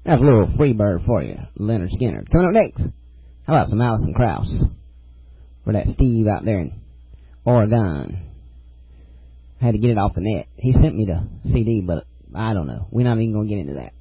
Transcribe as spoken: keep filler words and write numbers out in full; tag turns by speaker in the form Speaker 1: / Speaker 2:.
Speaker 1: That's a little free bird for you, Leonard Skinner. Coming up next, how about some Alison Krauss for that Steve out there in Oregon? Had to get it off the net. He sent me the C D, but I don't know. We're not even going to get into that.